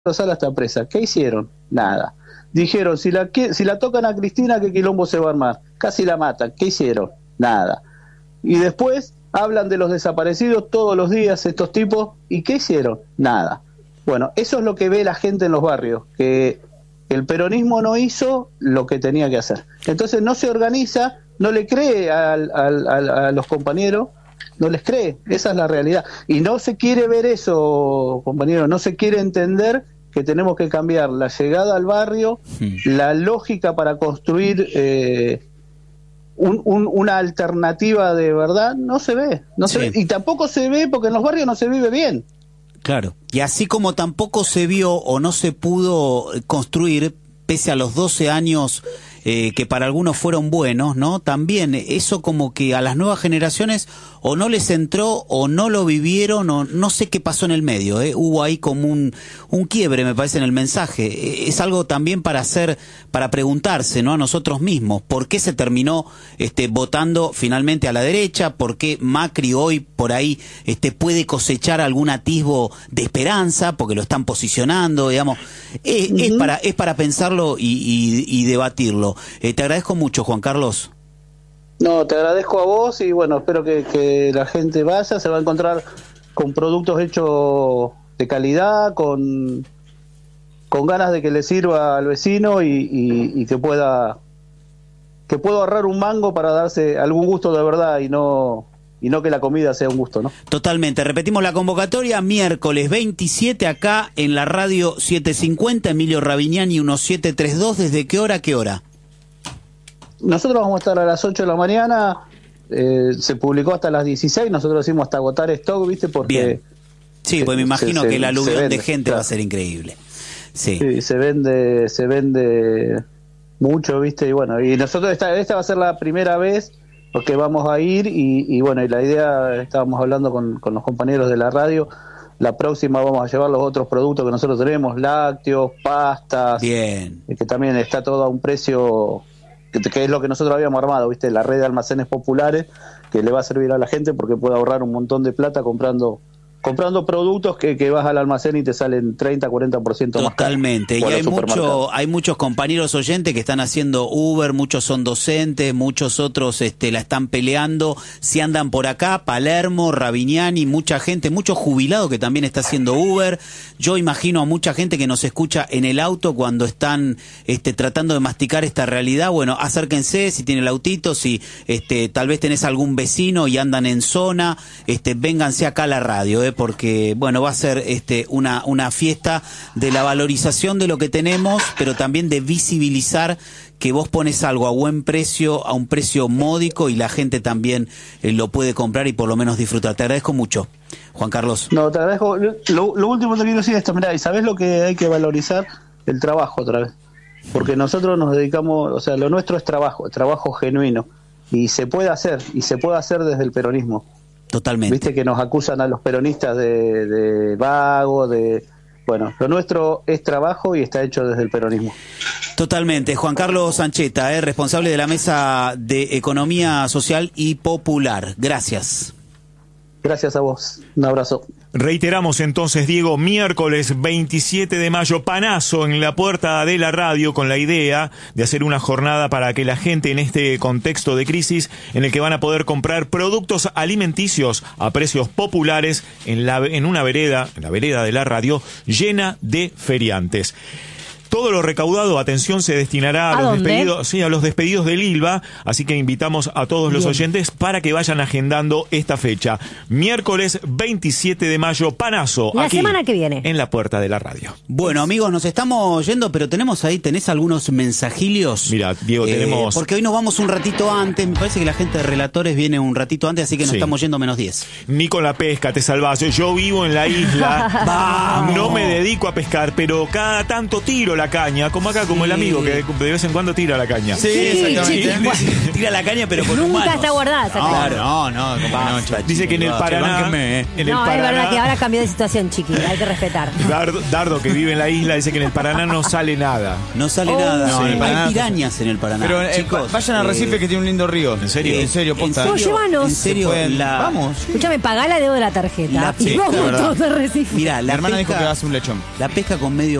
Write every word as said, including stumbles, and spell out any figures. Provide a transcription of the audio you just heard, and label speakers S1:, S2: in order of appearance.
S1: Sala está presa. ¿Qué hicieron? Nada. Dijeron, si la, si la tocan a Cristina, ¿qué quilombo se va a armar? Casi la matan. ¿Qué hicieron? Nada. Y después hablan de los desaparecidos todos los días estos tipos. ¿Y qué hicieron? Nada. Bueno, eso es lo que ve la gente en los barrios, que el peronismo no hizo lo que tenía que hacer. Entonces no se organiza, no le cree al, al, al, a los compañeros, no les cree, esa es la realidad. Y no se quiere ver eso, compañeros, no se quiere entender que tenemos que cambiar la llegada al barrio, sí. la lógica para construir eh, un, un, una alternativa de verdad, no se ve, no sí. se ve. Y tampoco se ve porque en los barrios no se vive bien.
S2: Claro, y así como tampoco se vio o no se pudo construir, pese a los doce años eh, que para algunos fueron buenos, ¿no? También eso como que a las nuevas generaciones o no les entró o no lo vivieron o no sé qué pasó en el medio, ¿eh? Hubo ahí como un, un quiebre, me parece, en el mensaje. Es algo también para hacer, para preguntarse, ¿no? A nosotros mismos, ¿por qué se terminó este, votando finalmente a la derecha? ¿Por qué Macri hoy por ahí este, puede cosechar algún atisbo de esperanza? Porque lo están posicionando, digamos. Es, uh-huh. es, para, es para pensarlo y, y, y debatirlo. Eh, te agradezco mucho, Juan Carlos.
S1: No, te agradezco a vos y bueno, espero que, que la gente vaya, se va a encontrar con productos hechos de calidad, con, con ganas de que le sirva al vecino y, y, y que pueda que pueda ahorrar un mango para darse algún gusto de verdad y no y no que la comida sea un gusto, ¿no?
S2: Totalmente. Repetimos la convocatoria, miércoles veintisiete acá en la radio setecientos cincuenta, Emilio Ravignani diecisiete treinta y dos. ¿Desde qué hora a qué hora?
S1: Nosotros vamos a estar a las ocho de la mañana, eh, se publicó hasta las dieciséis, nosotros decimos hasta agotar stock, ¿viste? Porque
S2: bien. Sí, pues me imagino
S1: se,
S2: que el aluvión de gente
S1: claro.
S2: va a ser increíble. Sí.
S1: sí, se vende se vende mucho, ¿viste? Y bueno, y nosotros esta, esta va a ser la primera vez porque vamos a ir y, y bueno, y la idea, estábamos hablando con, con los compañeros de la radio, la próxima vamos a llevar los otros productos que nosotros tenemos, lácteos, pastas,
S2: bien,
S1: que también está todo a un precio... Que, que es lo que nosotros habíamos armado, ¿viste? La red de almacenes populares que le va a servir a la gente porque puede ahorrar un montón de plata comprando comprando productos que, que vas al almacén y te salen treinta, cuarenta por ciento más.
S2: Totalmente, y hay mucho, hay muchos compañeros oyentes que están haciendo Uber, muchos son docentes, muchos otros este, la están peleando. Si andan por acá, Palermo, Ravignani, mucha gente, mucho jubilado que también está haciendo Uber. Yo imagino a mucha gente que nos escucha en el auto cuando están este, tratando de masticar esta realidad. Bueno, acérquense si tienen el autito, si este, tal vez tenés algún vecino y andan en zona, este, vénganse acá a la radio, ¿eh? Porque, bueno, va a ser este, una, una fiesta de la valorización de lo que tenemos, pero también de visibilizar que vos pones algo a buen precio, a un precio módico y la gente también eh, lo puede comprar y por lo menos disfrutar. Te agradezco mucho, Juan Carlos.
S1: No, te agradezco. Lo, lo último que quiero decir es esto, mirá, ¿y sabés lo que hay que valorizar? El trabajo otra vez. Porque nosotros nos dedicamos, o sea, lo nuestro es trabajo, trabajo genuino. Y se puede hacer, y se puede hacer desde el peronismo.
S2: Totalmente.
S1: Viste que nos acusan a los peronistas de, de vago, de... Bueno, lo nuestro es trabajo y está hecho desde el peronismo.
S2: Totalmente. Juan Carlos Ancheta, eh, responsable de la Mesa de Economía Social y Popular. Gracias.
S1: Gracias a vos. Un abrazo.
S3: Reiteramos entonces, Diego, miércoles veintisiete de mayo, panazo en la puerta de la radio con la idea de hacer una jornada para que la gente en este contexto de crisis en el que van a poder comprar productos alimenticios a precios populares en, la, en una vereda, en la vereda de la radio llena de feriantes. Todo lo recaudado, atención, se destinará a,
S4: ¿A
S3: los
S4: dónde?
S3: despedidos, sí, a los despedidos del ILVA, así que invitamos a todos los
S4: Bien.
S3: oyentes para que vayan agendando esta fecha. Miércoles veintisiete de mayo, panazo,
S4: La
S3: aquí,
S4: semana que viene.
S3: en la puerta de la radio.
S2: Bueno, amigos, nos estamos yendo, pero tenemos ahí, ¿tenés algunos mensajilios?
S3: Mira, Diego,
S2: Eh,
S3: tenemos...
S2: Porque hoy nos vamos un ratito antes, me parece que la gente de Relatores viene un ratito antes, así que nos
S3: Sí.
S2: estamos yendo menos diez.
S3: Nico la pesca, te salvás. Yo vivo en la isla,
S2: ¡Vamos!
S3: no me dedico a pescar, pero cada tanto tiro la la caña, como acá, como
S2: Sí.
S3: el amigo que de vez en cuando tira la caña.
S4: Sí, exactamente.
S2: Tira la caña, pero con
S5: Nunca
S2: humanos.
S5: está guardada esa
S4: No,
S5: caña.
S4: no, no, como que no,
S2: Basta,
S4: chicos.
S3: Dice que en el
S2: chicos,
S3: Paraná,
S4: bánquenme, eh.
S3: en el
S5: No, es
S3: Paraná,
S5: verdad que ahora cambió de situación, chiqui, hay que respetar.
S3: Dardo, Dardo, que vive en la isla, dice que en el Paraná no sale nada.
S2: No sale
S5: Oh.
S2: nada.
S4: No, en el Paraná-
S2: Hay pirañas en el Paraná.
S4: Pero eh,
S2: Chicos,
S4: vayan a Recife,
S2: eh,
S4: que tiene un lindo río.
S3: ¿En serio?
S4: En serio, posta.
S5: No, llévanos.
S2: En serio,
S4: Se pueden-
S2: la-
S4: Vamos.
S5: Escúchame, pagá la deuda de la tarjeta.
S2: La-
S5: y
S2: sí,
S5: vamos
S4: la verdad.
S5: todos a Recife.
S2: Mira,
S4: Mi
S2: la
S4: hermana dijo
S2: pesca,
S4: que hace un lechón.
S2: la pesca con medio